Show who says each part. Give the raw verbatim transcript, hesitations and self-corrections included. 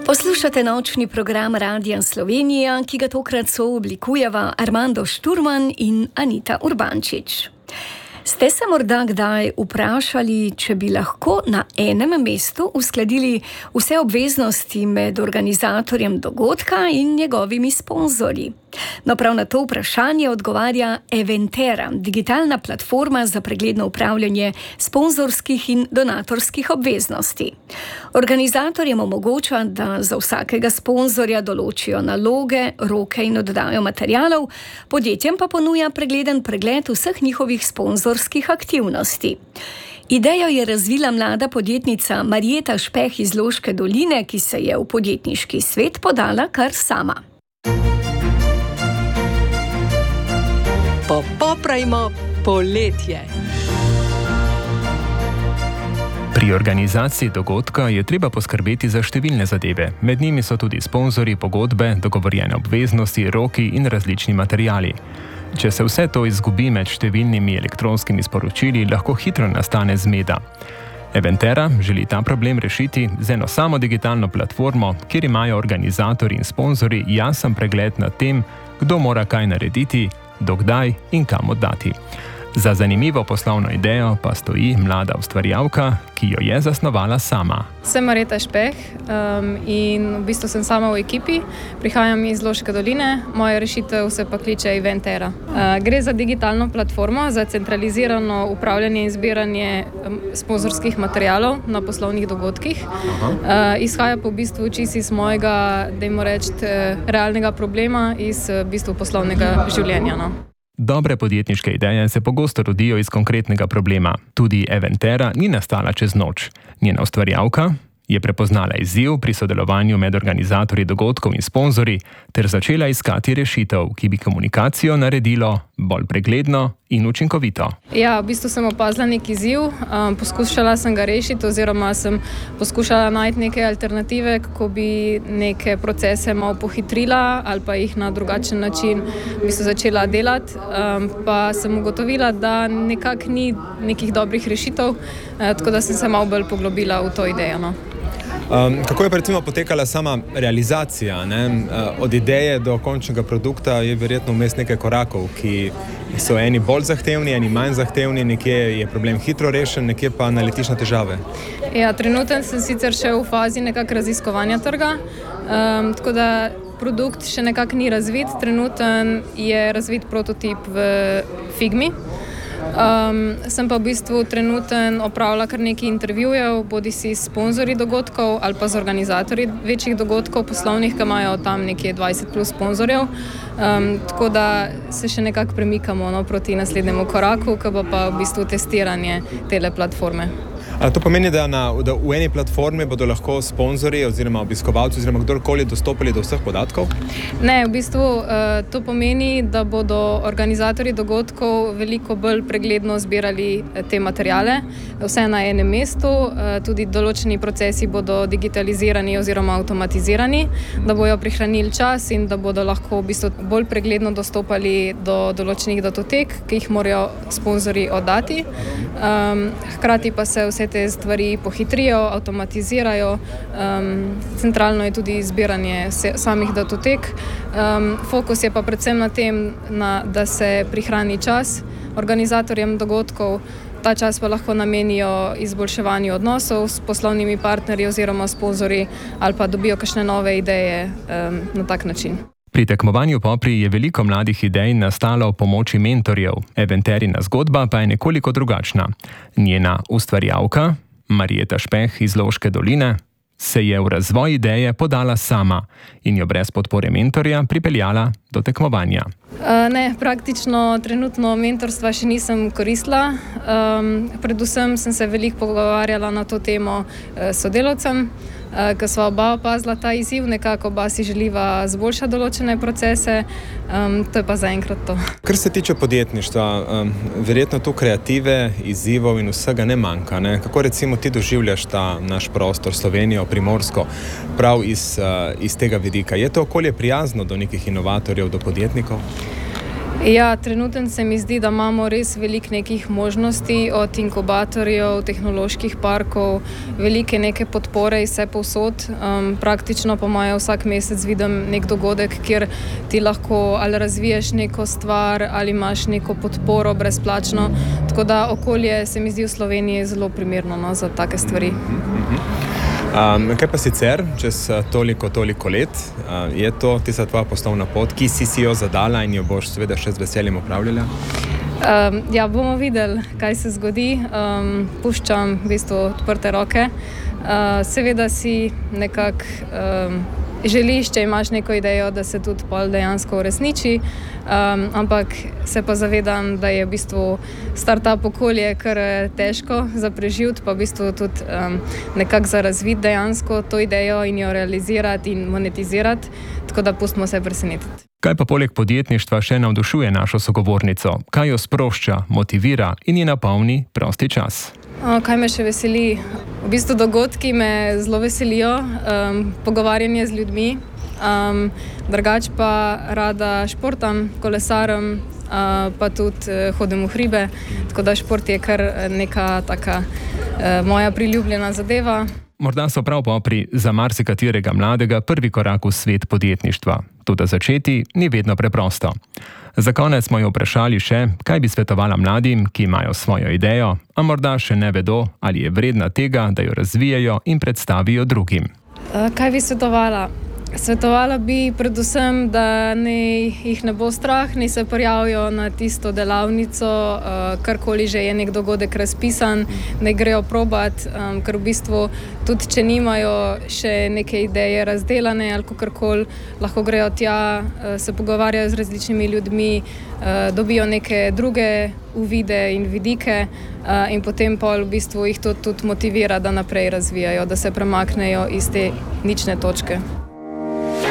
Speaker 1: Poslušate nočni program Radia Slovenija, ki ga tokrat sooblikujeva Armando Šturman in Anita Urbančič. Ste se morda kdaj vprašali, če bi lahko na enem mestu uskladili vse obveznosti med organizatorjem dogodka in njegovimi sponzorji? No, prav na to vprašanje odgovarja Eventera, digitalna platforma za pregledno upravljanje sponzorskih in donatorskih obveznosti. Organizatorjem omogoča, da za vsakega sponzorja določijo naloge, roke in oddajo materialov, podjetjem pa ponuja pregleden pregled vseh njihovih sponzorskih aktivnosti. Idejo je razvila mlada podjetnica Marjeta Špeh iz Loške doline, ki se je v podjetniški svet podala kar sama.
Speaker 2: Popoprajmo poletje.
Speaker 3: Pri organizaciji dogodka je treba poskrbeti za številne zadeve. Med njimi so tudi sponzorji, pogodbe, dogovorjene obveznosti, roki in različni materiali. Če se vse to izgubi med številnimi elektronskimi sporočili, lahko hitro nastane zmeda. Eventera želi ta problem rešiti z eno samo digitalno platformo, kjer imajo organizatorji in sponzorji jasen pregled nad tem, kdo mora kaj narediti, dokdaj in kam oddati. Za zanimivo poslovno idejo pa stoji mlada ustvarjalka, ki jo je zasnovala sama.
Speaker 4: Sem Marjeta Špeh um, in v bistvu sem sama v ekipi. Prihajam iz Loške doline, moja rešitev se pa kliče Eventera. Uh, gre za digitalno platformo za centralizirano upravljanje in zbiranje um, sponzorskih materialov na poslovnih dogodkih. Uh, izhaja pa v bistvu čisto iz mojega, dajmo reči, realnega problema, iz v bistvu poslovnega življenja. No.
Speaker 3: Dobre podjetniške ideje se pogosto rodijo iz konkretnega problema. Tudi Eventera ni nastala čez noč. Njena ustvarjalka je prepoznala izziv pri sodelovanju med organizatorji dogodkov in sponzorji ter začela iskati rešitev, ki bi komunikacijo naredilo bolj pregledno in učinkovito.
Speaker 4: Ja, v bistvu sem opazila nek izziv, um, poskušala sem ga rešiti oziroma sem poskušala najti neke alternative, kako bi neke procese malo pohitrila ali pa jih na drugačen način v bistvu začela delati. Um, pa sem ugotovila, da nekako ni nekih dobrih rešitev, uh, tako da sem se malo bolj poglobila v to idejo. No.
Speaker 5: Um, kako je pa recimo potekala sama realizacija? Ne? Uh, od ideje do končnega produkta je verjetno vmes nekaj korakov, ki so eni bolj zahtevni, eni manj zahtevni, nekje je problem hitro rešen, nekje pa naletiš na težave.
Speaker 4: Ja, trenutno sem sicer še v fazi nekako raziskovanja trga, um, tako da produkt še nekako ni razvit. Trenutno je razvit prototip v Figmi. Um, sem pa v bistvu trenutno opravila kar nekaj intervjujev, bodi si s sponzorji dogodkov ali pa z organizatorji večjih dogodkov poslovnih, ki imajo tam nekje dvajset plus sponzorjev. Um, tako da se še nekako premikamo no, proti naslednjemu koraku, ki bo pa v bistvu testiranje tele platforme.
Speaker 5: A to pomeni, da, na, da v eni platformi bodo lahko sponzorji oziroma obiskovalci oziroma kdorkoli dostopali do vseh podatkov?
Speaker 4: Ne, v bistvu uh, to pomeni, da bodo organizatorji dogodkov veliko bolj pregledno zbirali te materijale, vse na enem mestu, uh, tudi določeni procesi bodo digitalizirani oziroma avtomatizirani, da bojo prihranili čas in da bodo lahko v bistvu bolj pregledno dostopali do določenih datotek, ki jih morajo sponzorji oddati. Um, hkrati pa se vse te stvari pohitrijo, avtomatizirajo. Um, centralno je tudi zbiranje samih datotek. Um, fokus je pa predvsem na tem, na, da se prihrani čas organizatorjem dogodkov. Ta čas pa lahko namenijo izboljševanju odnosov s poslovnimi partnerji oziroma sponzorji ali pa dobijo kakšne nove ideje um, na tak način.
Speaker 3: Pri tekmovanju Popri je veliko mladih idej nastalo v pomoči mentorjev. Eventerina zgodba pa je nekoliko drugačna. Njena ustvarjalka, Marjeta Špeh iz Loške doline, se je v razvoj ideje podala sama in jo brez podpore mentorja pripeljala do tekmovanja.
Speaker 4: Uh, ne, praktično trenutno mentorstva še nisem koristila. Um, predvsem sem se veliko pogovarjala na to temo uh, sodelavcem, uh, ker sva oba opazila ta izziv, nekako oba si želiva zboljšati določene procese, um, to je pa zaenkrat to.
Speaker 5: Kar se tiče podjetništva, um, verjetno tu kreative, izzivov in vsega ne manjka. Ne? Kako recimo ti doživljaš ta naš prostor, Slovenijo, Primorsko, prav iz, uh, iz tega vidika? Je to okolje prijazno do nekih inovatorjev, do podjetnikov?
Speaker 4: Ja, trenutno se mi zdi, da imamo res veliko nekih možnosti, od inkubatorjev, tehnoloških parkov, velike neke podpore iz vse povsod. Um, praktično pa imajo vsak mesec vidim nek dogodek, kjer ti lahko ali razviješ neko stvar ali imaš neko podporo brezplačno. Tako da okolje se mi zdi v Sloveniji zelo primerno, no, za take stvari.
Speaker 5: Um, kaj pa sicer, čez toliko, toliko let, uh, je to tista tvoja poslovna pot, ki si si jo zadala in jo boš seveda še z veseljem upravljala?
Speaker 4: Um, ja, bomo videli, kaj se zgodi. Um, puščam v bistvu odprte roke. Uh, seveda si nekako um, želiš, če imaš neko idejo, da se tudi pol dejansko uresniči, um, ampak se pa zavedam, da je v bistvu start-up okolje kar težko za preživeti, pa v bistvu tudi um, nekako za razviti dejansko to idejo in jo realizirati in monetizirati, tako da pustimo se presenetiti.
Speaker 3: Kaj pa poleg podjetništva še navdušuje našo sogovornico? Kaj jo sprošča, motivira in ji napolni prosti čas?
Speaker 4: O, kaj me še veseli? V bistvu dogodki me zelo veselijo, um, pogovarjanje z ljudmi, um, drugač pa rada športam, kolesarim, uh, pa tudi uh, hodim v hribe, tako da šport je kar neka taka uh, moja priljubljena zadeva.
Speaker 3: Morda so prav popri za marsikaterega mladega prvi korak v svet podjetništva. Toda začeti ni vedno preprosto. Za konec smo jo vprašali še, kaj bi svetovala mladim, ki imajo svojo idejo, a morda še ne vedo, ali je vredna tega, da jo razvijajo in predstavijo drugim.
Speaker 4: Kaj bi svetovala? Svetovala bi predvsem, da ne, jih ne bo strah, ne se prijavijo na tisto delavnico, uh, karkoli že je nek dogodek razpisan, ne grejo probat, um, ker v bistvu tudi če nimajo še neke ideje razdelane ali kakorkoli, lahko grejo tja, uh, se pogovarjajo z različnimi ljudmi, uh, dobijo neke druge uvide in vidike uh, in potem pa v bistvu jih to tudi motivira, da naprej razvijajo, da se premaknejo iz te nične točke.